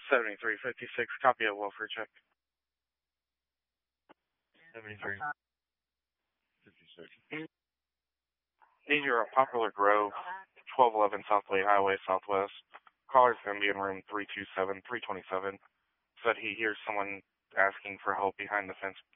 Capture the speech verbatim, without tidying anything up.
seventy-three fifty-six, copy of welfare check. seventy-three fifty-six. Need you at Popular Grove, twelve eleven South Lake Highway, Southwest. Caller's going to be in room three two seven, three twenty-seven. Said he hears someone asking for help behind the fence